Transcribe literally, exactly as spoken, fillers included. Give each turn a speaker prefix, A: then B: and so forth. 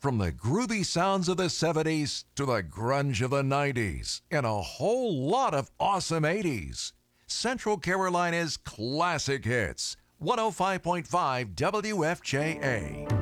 A: From the groovy sounds of the seventies to the grunge of the nineties and a whole lot of awesome eighties. Central Carolina's classic hits. one oh five point five W F J A.